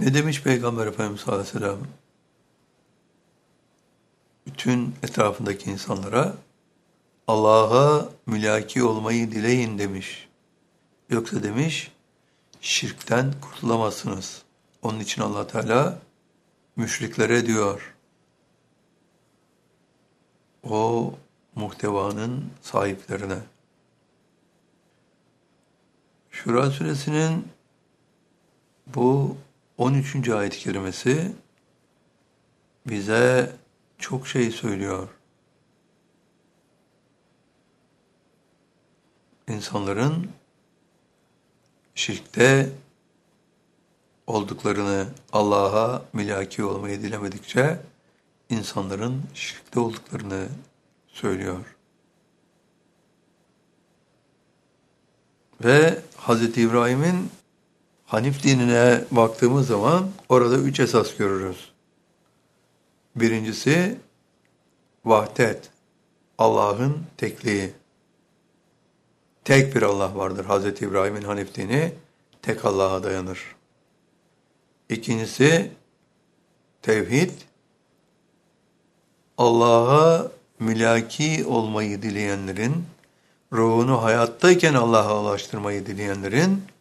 Ne demiş Peygamber Efendimiz sallallahu aleyhi ve sellem? Bütün etrafındaki insanlara Allah'a mülaki olmayı dileyin demiş. Yoksa demiş şirkten kurtulamazsınız. Onun için Allah Teala müşriklere diyor. O muhtevanın sahiplerine. Şura suresinin bu 13. ayet-i kerimesi bize çok şey söylüyor. İnsanların şirkte olduklarını, Allah'a mülaki olmayı dilemedikçe insanların şirkte olduklarını söylüyor. Ve Hz. İbrahim'in Hanif dinine baktığımız zaman orada 3 esas görürüz. Birincisi vahdet, Allah'ın tekliği. Tek bir Allah vardır. Hz. İbrahim'in Hanif dini tek Allah'a dayanır. İkincisi tevhid, Allah'a mülaki olmayı dileyenlerin, ruhunu hayattayken Allah'a ulaştırmayı dileyenlerin